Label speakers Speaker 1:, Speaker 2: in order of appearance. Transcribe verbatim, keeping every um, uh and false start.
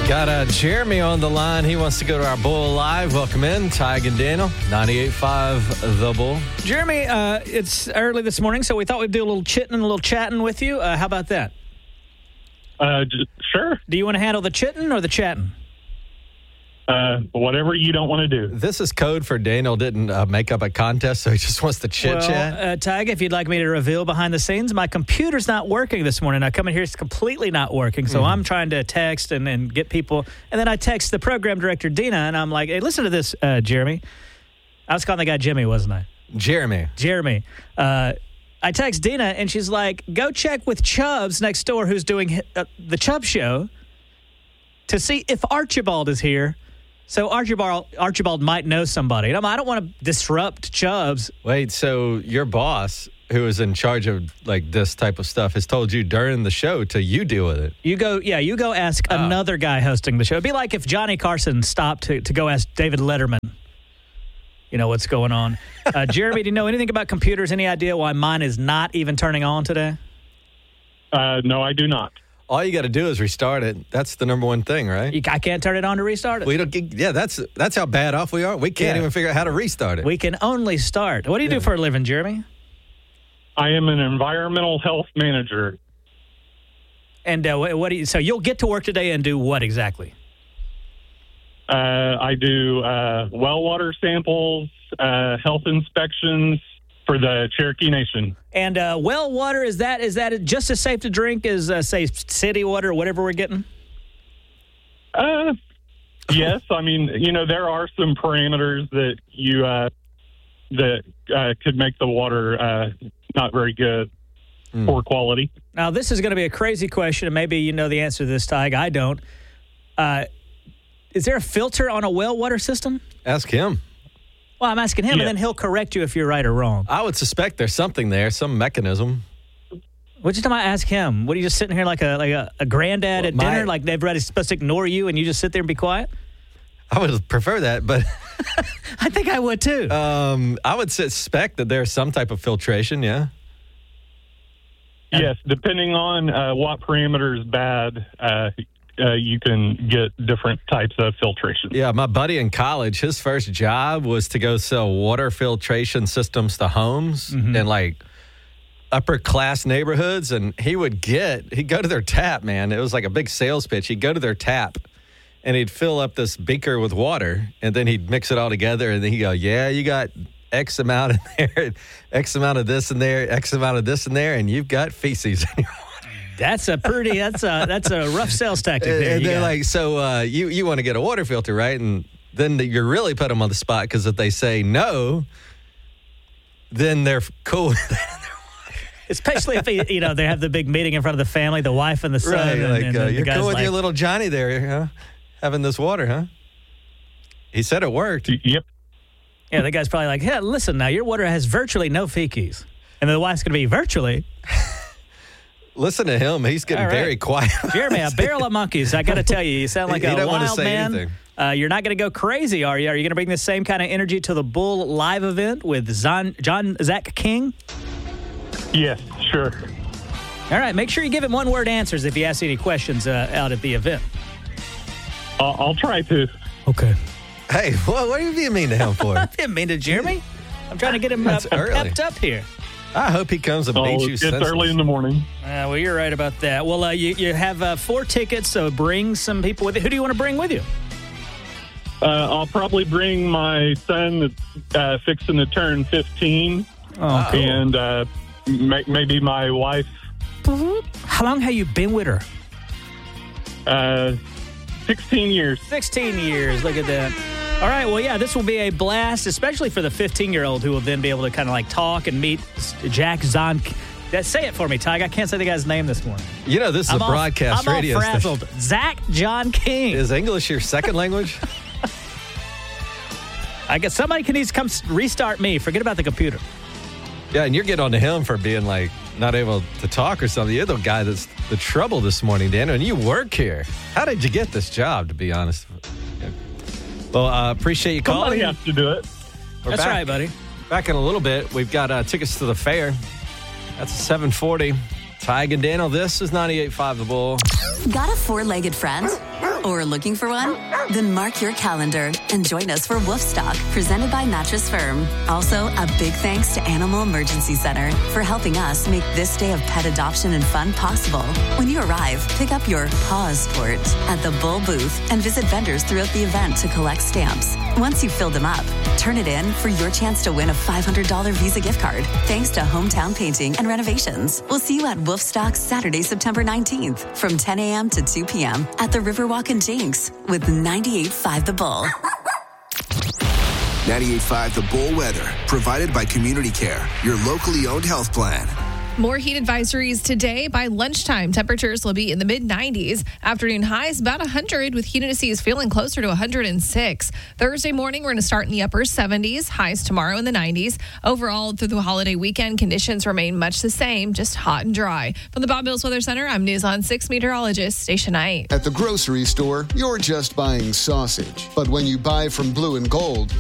Speaker 1: Got uh, Jeremy on the line. He wants to go to our Bull Live. Welcome in, Tig and Daniel, ninety-eight point five The Bull.
Speaker 2: Jeremy, uh, it's early this morning, so we thought we'd do a little chitting and a little chatting with you. Uh, how about that?
Speaker 3: Uh, j- sure.
Speaker 2: Do you want to handle the chitting or the chatting?
Speaker 3: Uh, whatever you don't want to do.
Speaker 1: This is code for Daniel didn't uh, make up a contest, so he just wants to chit
Speaker 2: well,
Speaker 1: chat.
Speaker 2: Uh, Tig, if you'd like me to reveal behind the scenes, my computer's not working this morning. I come in here, it's completely not working. So mm. I'm trying to text and, and get people. And then I text the program director, Dina, and I'm like, hey, listen to this, uh, Jeremy. I was calling the guy Jimmy, wasn't I?
Speaker 1: Jeremy.
Speaker 2: Jeremy. Uh, I text Dina, and she's like, go check with Chubbs next door, who's doing uh, the Chubb show, to see if Archibald is here. So Archibald Archibald might know somebody. And I'm, I don't want to disrupt Chubbs.
Speaker 1: Wait, so your boss, who is in charge of like this type of stuff, has told you during the show to you deal with it?
Speaker 2: You go, yeah, you go ask oh. another guy hosting the show. It'd be like if Johnny Carson stopped to, to go ask David Letterman, you know, what's going on. Uh, Jeremy, do you know anything about computers? Any idea why mine is not even turning on today?
Speaker 3: Uh, no, I do not.
Speaker 1: All you got to do is restart it. That's the number one thing, right?
Speaker 2: You, I can't turn it on to restart it.
Speaker 1: We don't. Get, yeah, that's that's how bad off we are. We can't yeah. even figure out how to restart it.
Speaker 2: We can only start. What do you yeah. do for a living, Jeremy?
Speaker 3: I am an environmental health manager.
Speaker 2: And uh, what, what do you? So you'll get to work today and do what exactly?
Speaker 3: Uh, I do uh, well water samples, uh, health inspections for the Cherokee Nation.
Speaker 2: And uh, well water, is that is that just as safe to drink as, uh, say, city water or whatever we're getting?
Speaker 3: Uh, yes. I mean, you know, there are some parameters that you uh, that uh, could make the water uh, not very good, mm. poor quality.
Speaker 2: Now, this is going to be a crazy question, and maybe you know the answer to this, Tig. I don't. Uh, is there a filter on a well water system?
Speaker 1: Ask him.
Speaker 2: Well, I'm asking him, yeah. and then he'll correct you if you're right or wrong.
Speaker 1: I would suspect there's something there, some mechanism.
Speaker 2: What you talking about? Ask him. What are you just sitting here like a like a, a granddad well, at my, dinner, like everybody's supposed to ignore you, and you just sit there and be quiet?
Speaker 1: I would prefer that, but
Speaker 2: I think I would too.
Speaker 1: Um, I would suspect that there's some type of filtration. Yeah.
Speaker 3: Yes, depending on uh, what parameter is bad. Uh, Uh, you can get different types of filtration.
Speaker 1: Yeah, my buddy in college, his first job was to go sell water filtration systems to homes mm-hmm. in like upper class neighborhoods. And he would get, he'd go to their tap, man. It was like a big sales pitch. He'd go to their tap and he'd fill up this beaker with water and then he'd mix it all together. And then he'd go, yeah, you got X amount in there, X amount of this in there, X amount of this in there, and you've got feces in your water.
Speaker 2: That's a pretty, that's a that's a rough sales tactic there.
Speaker 1: And they're
Speaker 2: got.
Speaker 1: like, so uh, you, you want to get a water filter, right? And then you really put them on the spot because if they say no, then they're cool with that.
Speaker 2: Especially if, you know, they have the big meeting in front of the family, the wife and the son.
Speaker 1: Right,
Speaker 2: and,
Speaker 1: like,
Speaker 2: and
Speaker 1: uh,
Speaker 2: the
Speaker 1: you're
Speaker 2: guy's
Speaker 1: cool with
Speaker 2: like,
Speaker 1: your little Johnny there, huh? Having this water, huh? He said it worked.
Speaker 3: Yep.
Speaker 2: Yeah, the guy's probably like, hey, listen now, your water has virtually no feces. And the wife's going to be virtually...
Speaker 1: Listen to him. He's getting right. very quiet.
Speaker 2: Jeremy, a barrel of monkeys. I got to tell you, you sound like
Speaker 1: he,
Speaker 2: a
Speaker 1: he
Speaker 2: wild man. Uh, you're not going to go crazy, are you? Are you going to bring the same kind of energy to the Bull Live event with Zon, John Zach King?
Speaker 3: Yes, sure.
Speaker 2: All right. Make sure you give him one-word answers if he asks any questions uh, out at the event.
Speaker 3: Uh, I'll try to.
Speaker 2: Okay.
Speaker 1: Hey, what, what are you being mean to him for?
Speaker 2: I didn't mean to Jeremy. I'm trying to get him uh, pepped up here.
Speaker 1: I hope he comes and
Speaker 3: oh,
Speaker 1: beats you
Speaker 3: it's
Speaker 1: senseless.
Speaker 3: Early in the morning.
Speaker 2: Uh, well, you're right about that. Well, uh, you, you have uh, four tickets, so bring some people with you. Who do you want to bring with you?
Speaker 3: Uh, I'll probably bring my son that's uh, fixing to turn fifteen.
Speaker 2: Oh, cool.
Speaker 3: And uh, may- maybe my wife.
Speaker 2: How long have you been with her?
Speaker 3: Uh, sixteen years.
Speaker 2: sixteen years. Look at that. All right, well, yeah, this will be a blast, especially for the fifteen-year-old who will then be able to kind of like talk and meet Jack Zon. Say it for me, Tig. I can't say the guy's name this morning.
Speaker 1: You know, this is
Speaker 2: I'm
Speaker 1: a broadcast
Speaker 2: all, I'm
Speaker 1: radio
Speaker 2: all frazzled.
Speaker 1: station.
Speaker 2: Zach John King.
Speaker 1: Is English your second language?
Speaker 2: I guess somebody can need to come restart me. Forget about the computer.
Speaker 1: Yeah, and you're getting on to him for being like not able to talk or something. You're the guy that's the trouble this morning, Daniel, and you work here. How did you get this job, to be honest? Yeah. Well, I uh, appreciate you calling.
Speaker 3: Somebody has to do it.
Speaker 1: We're
Speaker 2: That's
Speaker 1: back,
Speaker 2: right, buddy.
Speaker 1: Back in a little bit, we've got uh, tickets to the fair. That's a seven forty. Tig and Daniel, this is ninety-eight point five The Bull.
Speaker 4: Got a four-legged friend? Or looking for one? Then mark your calendar and join us for Woofstock, presented by Mattress Firm. Also, a big thanks to Animal Emergency Center for helping us make this day of pet adoption and fun possible. When you arrive, pick up your paw sport at the Bull booth and visit vendors throughout the event to collect stamps. Once you've filled them up, turn it in for your chance to win a five hundred dollars Visa gift card, thanks to Hometown Painting and Renovations. We'll see you at Woofstock Saturday, September nineteenth from ten a.m. to two p.m. at the Riverwalk in Jinx with ninety-eight point five The Bull.
Speaker 5: ninety-eight point five The Bull weather, provided by Community Care, your locally owned health plan.
Speaker 6: More heat advisories today. By lunchtime, temperatures will be in the mid nineties. Afternoon highs about one hundred, with heat indices feeling closer to one hundred six. Thursday morning, we're going to start in the upper seventies. Highs tomorrow in the nineties. Overall, through the holiday weekend, conditions remain much the same, just hot and dry. From the Bob Mills Weather Center, I'm News on six meteorologist Stacia Knight.
Speaker 7: At the grocery store, you're just buying sausage. But when you buy from Blue and Gold,